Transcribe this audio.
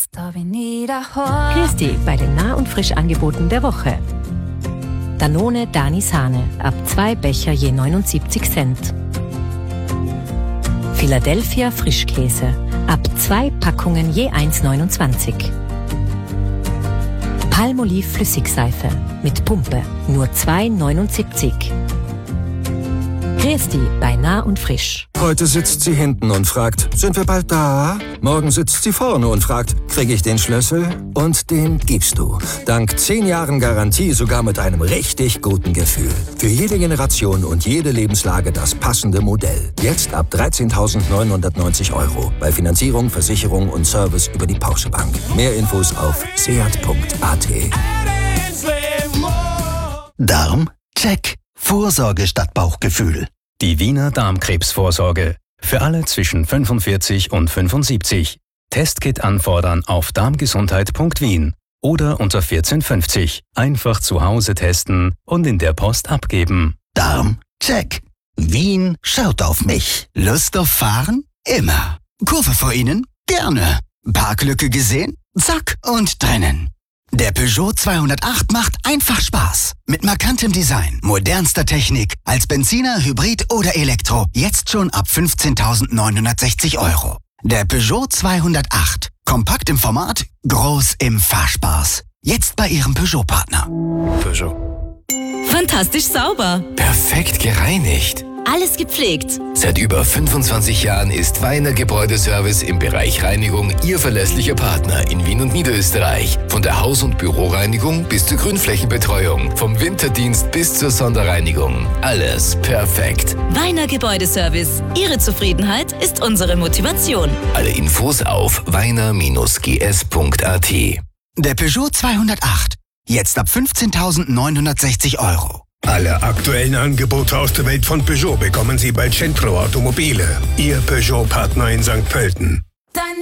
Grüß dich bei den Nah- und Frischangeboten der Woche. Danone Dani Sahne, ab 2 Becher je 79 Cent. Philadelphia Frischkäse, ab 2 Packungen je 1,29. Palmolive Flüssigseife mit Pumpe, nur 2,79. Grüß dich bei Nah und Frisch. Heute sitzt sie hinten und fragt, sind wir bald da? Morgen sitzt sie vorne und fragt, kriege ich den Schlüssel? Und den gibst du. Dank 10 Jahren Garantie sogar mit einem richtig guten Gefühl. Für jede Generation und jede Lebenslage das passende Modell. Jetzt ab 13.990 €. Bei Finanzierung, Versicherung und Service über die Porsche Bank. Mehr Infos auf seat.at. Darm? Check. Vorsorge statt Bauchgefühl. Die Wiener Darmkrebsvorsorge. Für alle zwischen 45 und 75. Testkit anfordern auf darmgesundheit.wien oder unter 1450. Einfach zu Hause testen und in der Post abgeben. Darm? Check. Wien schaut auf mich. Lust auf Fahren? Immer. Kurve vor Ihnen? Gerne. Parklücke gesehen? Zack und drinnen. Der Peugeot 208 macht einfach Spaß. Mit markantem Design, modernster Technik, als Benziner, Hybrid oder Elektro. Jetzt schon ab 15.960 €. Der Peugeot 208. Kompakt im Format, groß im Fahrspaß. Jetzt bei Ihrem Peugeot-Partner. Peugeot. Fantastisch sauber. Perfekt gereinigt. Alles gepflegt. Seit über 25 Jahren ist Weiner Gebäudeservice im Bereich Reinigung Ihr verlässlicher Partner in Wien und Niederösterreich. Von der Haus- und Büroreinigung bis zur Grünflächenbetreuung, vom Winterdienst bis zur Sonderreinigung. Alles perfekt. Weiner Gebäudeservice. Ihre Zufriedenheit ist unsere Motivation. Alle Infos auf weiner-gs.at. Der Peugeot 208. Jetzt ab 15.960 €. Alle aktuellen Angebote aus der Welt von Peugeot bekommen Sie bei Centro Automobile, Ihr Peugeot-Partner in St. Pölten.